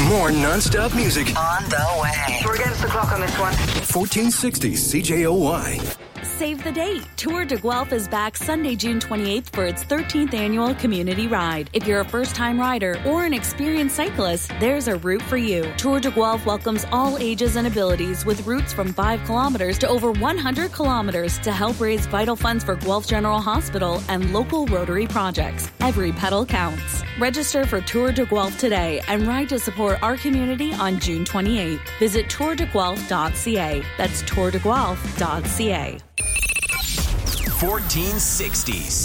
More non-stop music. On the way. We're against the clock on this one. 1460 CJOY. Save the date. Tour de Guelph is back Sunday, June 28th for its 13th annual community ride. If you're a first-time rider or an experienced cyclist, there's a route for you. Tour de Guelph welcomes all ages and abilities with routes from 5 kilometers to over 100 kilometers to help raise vital funds for Guelph General Hospital and local Rotary projects. Every pedal counts. Register for Tour de Guelph today and ride to support our community on June 28th. Visit tourdeguelph.ca. That's tourdeguelph.ca. 1460